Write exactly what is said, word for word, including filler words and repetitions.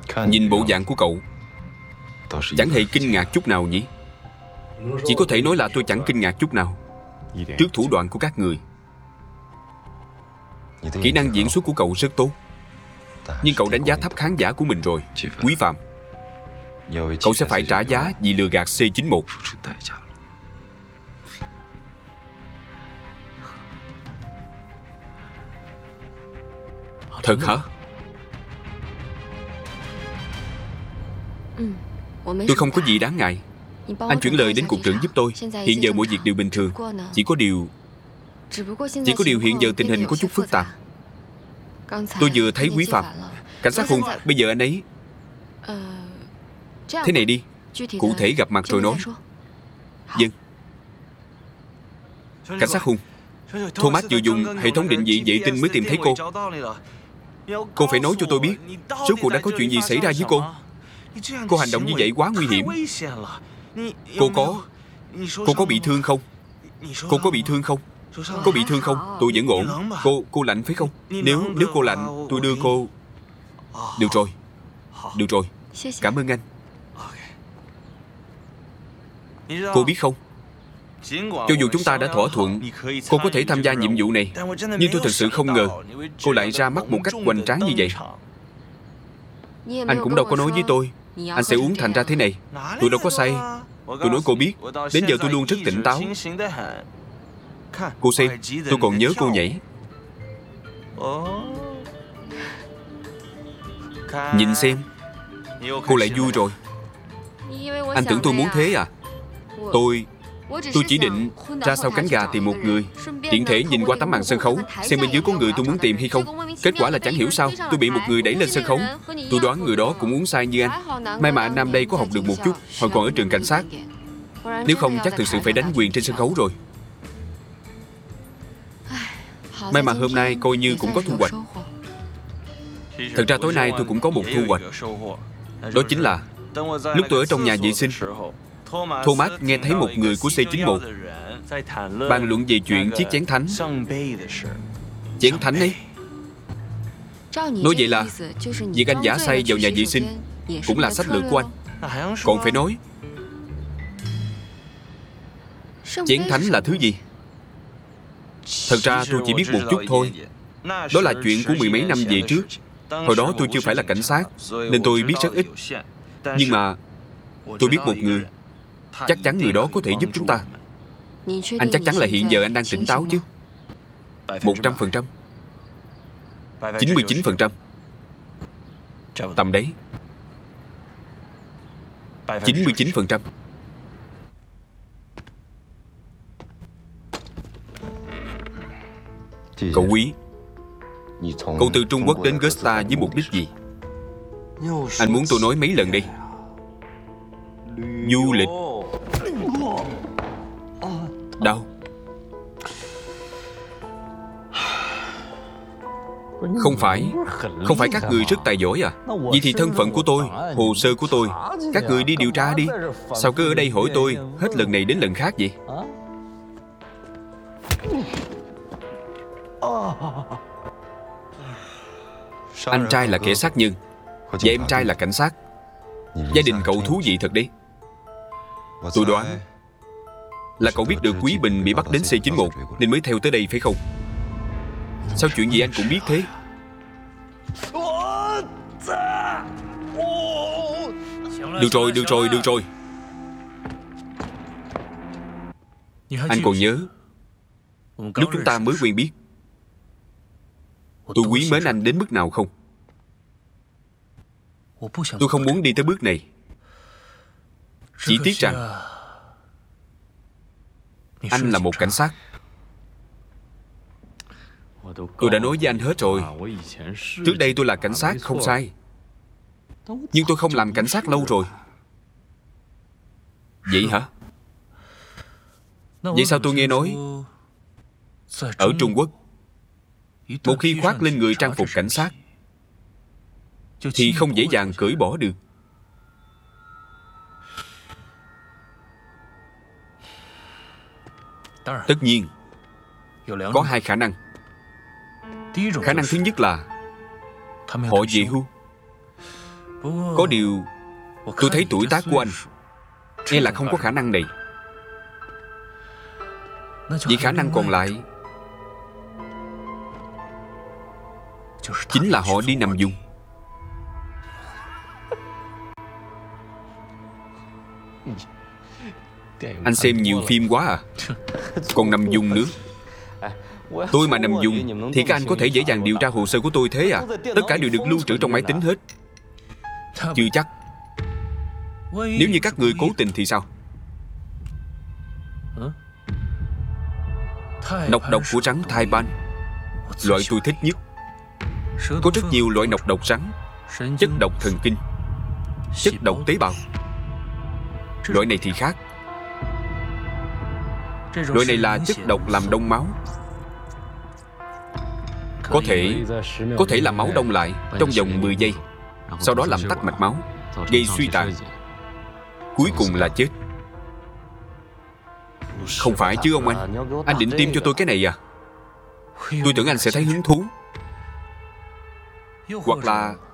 Nhìn bộ dạng của cậu chẳng hề kinh ngạc chút nào nhỉ? Chỉ có thể nói là tôi chẳng kinh ngạc chút nào trước thủ đoạn của các người. Kỹ năng diễn xuất của cậu rất tốt, nhưng cậu đánh giá thấp khán giả của mình rồi, Quý Phạm. Cậu sẽ phải trả giá vì lừa gạt C chín một. Thật hả? Tôi không có gì đáng ngại. Anh chuyển lời đến cục trưởng giúp tôi. Hiện giờ mọi việc đều bình thường. Chỉ có điều Chỉ có điều hiện giờ tình hình có chút phức tạp. Tôi vừa thấy Quý Phạm. Cảnh sát Hùng, bây giờ anh ấy... Thế này đi, cụ thể gặp mặt rồi nói. Vâng. Cảnh sát Hùng, Thomas vừa dùng hệ thống định vị vệ tinh mới tìm thấy cô. Cô phải nói cho tôi biết rốt cuộc đã có chuyện gì xảy ra với cô. Cô hành động như vậy quá nguy hiểm. Cô có Cô có bị thương không? Cô có bị thương không? Có bị thương không? Tôi vẫn ổn. Cô Cô lạnh phải không? Nếu Nếu cô lạnh, tôi đưa cô... Được rồi. Được rồi. Cảm ơn anh. Cô biết không, cho dù chúng ta đã thỏa thuận cô có thể tham gia nhiệm vụ này, nhưng tôi thật sự không ngờ cô lại ra mắt một cách hoành tráng như vậy. Anh cũng đâu có nói với tôi anh sẽ uống thành ra thế này. Tôi đâu có say. Tôi nói cô biết, đến giờ tôi luôn rất tỉnh táo. Cô xem, tôi còn nhớ cô nhảy. Nhìn xem, cô lại vui rồi. Anh tưởng tôi muốn thế à? Tôi Tôi chỉ định ra sau cánh gà tìm một người, tiện thể nhìn qua tấm màn sân khấu xem bên dưới có người tôi muốn tìm hay không. Kết quả là chẳng hiểu sao tôi bị một người đẩy lên sân khấu. Tôi đoán người đó cũng uống say như anh. May mà anh Nam đây có học được một chút, hồi còn ở trường cảnh sát. Nếu không chắc thực sự phải đánh quyền trên sân khấu rồi. May mà hôm nay coi như cũng có thu hoạch. Thật ra tối nay tôi cũng có một thu hoạch. Đó chính là lúc tôi ở trong nhà vệ sinh, Thomas nghe thấy một người của C chín một bàn luận về chuyện chiếc chén thánh. Chén thánh ấy. Nói vậy là việc anh giả say vào nhà vệ sinh cũng là sách lược của anh. Còn phải nói chén thánh là thứ gì? Thật ra tôi chỉ biết một chút thôi. Đó là chuyện của mười mấy năm về trước. Hồi đó tôi chưa phải là cảnh sát nên tôi biết rất ít. Nhưng mà tôi biết một người. Chắc chắn người đó có thể giúp chúng ta. Anh chắc chắn là hiện giờ anh đang tỉnh táo chứ? Một trăm phần trăm. Chín mươi chín phần trăm. Tầm đấy. Chín mươi chín phần trăm. Cậu Quý, cậu từ Trung Quốc đến Gusta với mục đích gì? Anh muốn tôi nói mấy lần đây? Du lịch. Đau. Không phải Không phải các người rất tài giỏi à? Vậy thì thân phận của tôi, hồ sơ của tôi, các người đi điều tra đi. Sao cứ ở đây hỏi tôi hết lần này đến lần khác vậy? Anh trai là kẻ sát nhân và em trai là cảnh sát. Gia đình cậu thú vị thật đấy. Tôi đoán là cậu biết được Quý Bình bị bắt đến C chín một nên mới theo tới đây phải không? Sao chuyện gì anh cũng biết thế? Được rồi, được rồi, được rồi. Anh còn nhớ lúc chúng ta mới quen biết tôi quý mến anh đến mức nào không? Tôi không muốn đi tới bước này. Chỉ tiếc rằng anh là một cảnh sát. Tôi đã nói với anh hết rồi. Trước đây tôi là cảnh sát, không sai. Nhưng tôi không làm cảnh sát lâu rồi. Vậy hả? Vậy sao tôi nghe nói ở Trung Quốc, một khi khoác lên người trang phục cảnh sát thì không dễ dàng cởi bỏ được. Tất nhiên có hai khả năng. Khả năng thứ nhất là họ về hưu. Có điều tôi thấy tuổi tác của anh e là không có khả năng này. Vì khả năng còn lại chính là họ đi nằm vùng. Anh xem nhiều phim quá à. Còn nằm vùng nữa. Tôi mà nằm vùng thì các anh có thể dễ dàng điều tra hồ sơ của tôi thế à? Tất cả đều được lưu trữ trong máy tính hết. Chưa chắc. Nếu như các người cố tình thì sao? Nọc độc của rắn thai ban, loại tôi thích nhất. Có rất nhiều loại nọc độc rắn: chất độc thần kinh, chất độc tế bào. Loại này thì khác. Loại này là chất độc làm đông máu. Có thể Có thể làm máu đông lại trong vòng mười giây, sau đó làm tắc mạch máu, gây suy tạng, cuối cùng là chết. Không phải chứ ông anh. Anh định tiêm cho tôi cái này à? Tôi tưởng anh sẽ thấy hứng thú. Hoặc là